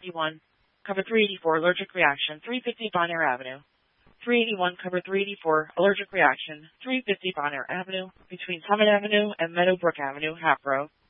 351, cover 384, allergic reaction, 350 Bon Air Avenue. 381, cover 384, allergic reaction, 350 Bon Air Avenue, between Summit Avenue and Meadowbrook Avenue, Half Row.